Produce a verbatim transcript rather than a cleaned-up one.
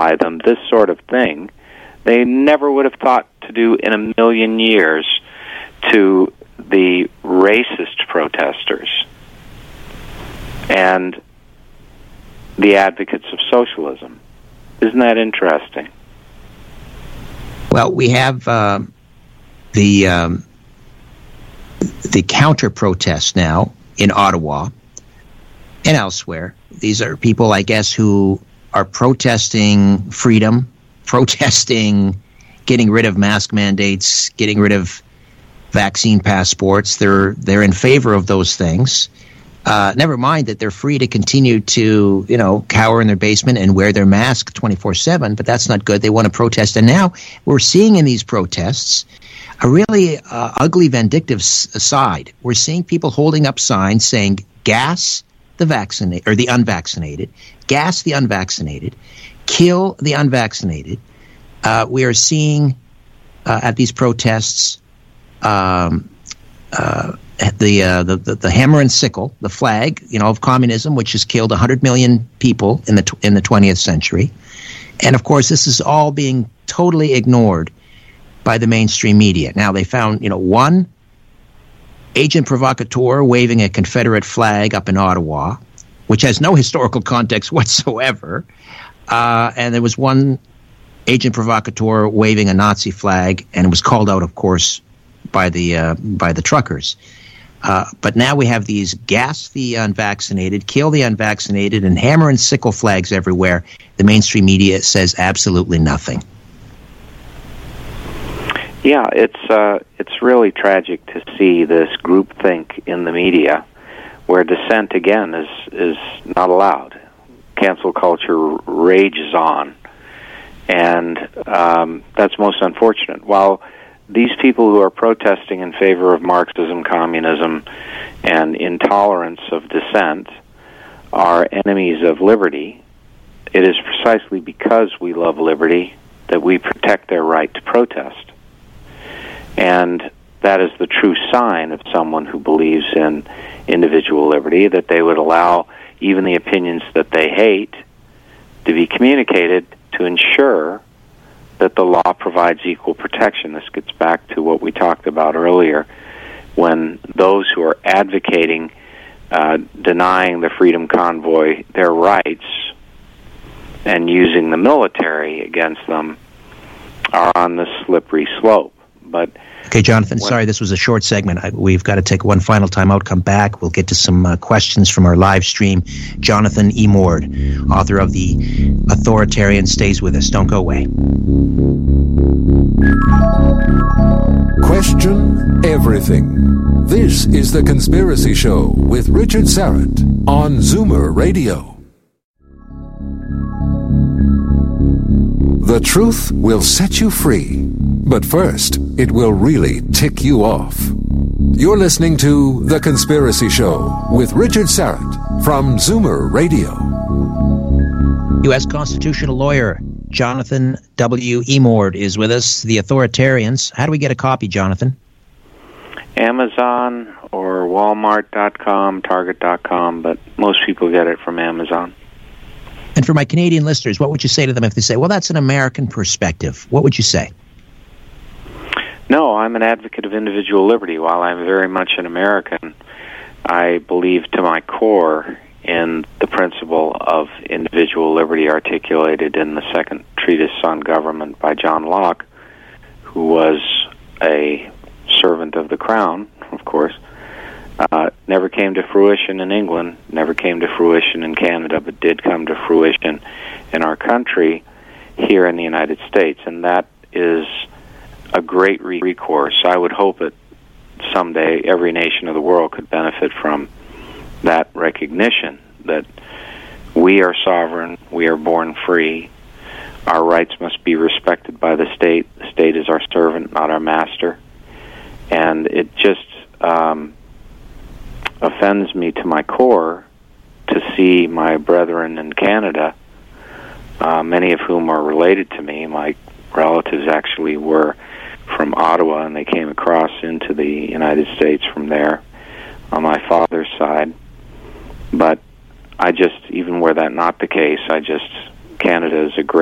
by them this sort of thing, they never would have thought to do in a million years to the racist protesters and the advocates of socialism. Isn't that interesting? Well, we have uh, the um, the counter protests now in Ottawa and elsewhere. These are people, I guess, who are protesting freedom, protesting getting rid of mask mandates, getting rid of vaccine passports. They're they're in favor of those things. Uh, never mind that they're free to continue to, you know, cower in their basement and wear their mask twenty-four seven, but that's not good. They want to protest. And now we're seeing in these protests a really uh, ugly, vindictive s- side. We're seeing people holding up signs saying, gas the vaccinated, or the unvaccinated, gas the unvaccinated, kill the unvaccinated. Uh, we are seeing uh, at these protests um, uh, the, uh, the the the hammer and sickle, the flag, you know, of communism, which has killed one hundred million people in the tw- in the twentieth century, and of course, this is all being totally ignored by the mainstream media. Now, they found, you know, one agent provocateur waving a Confederate flag up in Ottawa, which has no historical context whatsoever, uh, and there was one agent provocateur waving a Nazi flag, and it was called out, of course, by the uh, by the truckers. Uh, but now we have these gas the unvaccinated, kill the unvaccinated, and hammer and sickle flags everywhere. The mainstream media says absolutely nothing. Yeah, it's uh, it's really tragic to see this groupthink in the media, where dissent again is is not allowed. Cancel culture rages on, and um, that's most unfortunate. While these people who are protesting in favor of Marxism, communism, and intolerance of dissent are enemies of liberty, it is precisely because we love liberty that we protect their right to protest. And that is the true sign of someone who believes in individual liberty, that they would allow even the opinions that they hate to be communicated to ensure that the law provides equal protection. This gets back to what we talked about earlier, when those who are advocating uh, denying the Freedom Convoy their rights and using the military against them are on the slippery slope. But okay, Jonathan, sorry, this was a short segment. I, we've got to take one final time out, come back. We'll get to some uh, questions from our live stream. Jonathan E. Mord, author of The Authoritarian, stays with us. Don't go away. Question everything. This is The Conspiracy Show with Richard Syrett on Zoomer Radio. The truth will set you free, but first, it will really tick you off. You're listening to The Conspiracy Show with Richard Syrett from Zoomer Radio. U S constitutional lawyer Jonathan W. E. Mord is with us. The Authoritarians. How do we get a copy, Jonathan? Amazon or Walmart dot com, Target dot com, but most people get it from Amazon. And for my Canadian listeners, what would you say to them if they say, well, that's an American perspective? What would you say? No, I'm an advocate of individual liberty. While I'm very much an American, I believe to my core in the principle of individual liberty articulated in the second treatise on government by John Locke, who was a servant of the crown, of course. Uh, never came to fruition in England, never came to fruition in Canada, but did come to fruition in our country here in the United States. And that is a great recourse. I would hope that someday every nation of the world could benefit from that recognition, that we are sovereign, we are born free, our rights must be respected by the state. The state is our servant, not our master. And it just um, offends me to my core to see my brethren in Canada, uh, many of whom are related to me. My relatives actually were from Ottawa, and they came across into the United States from there on my father's side. But I just, even were that not the case, I just, Canada is a great